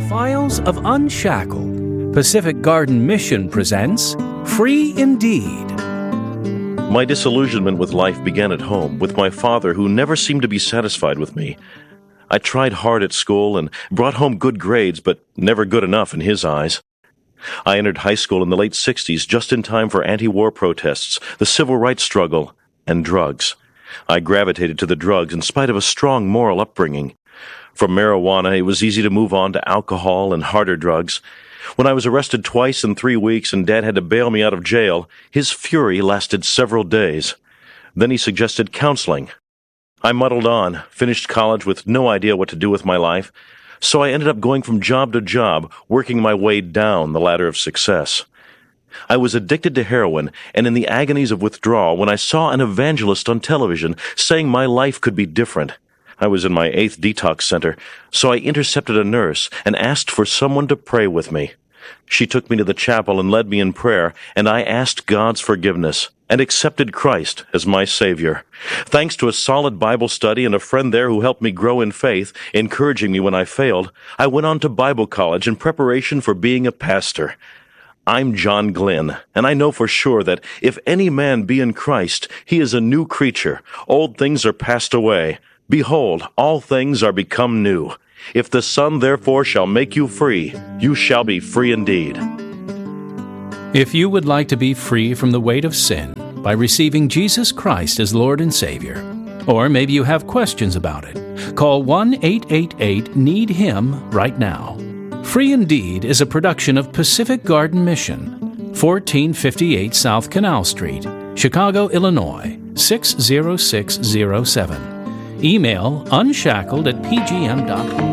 Files of Unshackled, Pacific Garden Mission presents Free Indeed. My disillusionment with life began at home, with my father who never seemed to be satisfied with me. I tried hard at school and brought home good grades, but never good enough in his eyes. I entered high school in the late 60s, just in time for anti-war protests, the civil rights struggle, and drugs. I gravitated to the drugs in spite of a strong moral upbringing. From marijuana, it was easy to move on to alcohol and harder drugs. When I was arrested twice in 3 weeks and Dad had to bail me out of jail, his fury lasted several days. Then he suggested counseling. I muddled on, finished college with no idea what to do with my life, so I ended up going from job to job, working my way down the ladder of success. I was addicted to heroin, and in the agonies of withdrawal when I saw an evangelist on television saying my life could be different. I was in my 8th detox center, so I intercepted a nurse and asked for someone to pray with me. She took me to the chapel and led me in prayer, and I asked God's forgiveness and accepted Christ as my Savior. Thanks to a solid Bible study and a friend there who helped me grow in faith, encouraging me when I failed, I went on to Bible college in preparation for being a pastor. I'm John Glenn, and I know for sure that if any man be in Christ, he is a new creature. Old things are passed away. Behold, all things are become new. If the Son therefore shall make you free, you shall be free indeed. If you would like to be free from the weight of sin by receiving Jesus Christ as Lord and Savior, or maybe you have questions about it, call 1-888-NEED-HIM right now. Free Indeed is a production of Pacific Garden Mission, 1458 South Canal Street, Chicago, Illinois, 60607. Email unshackled@pgm.org.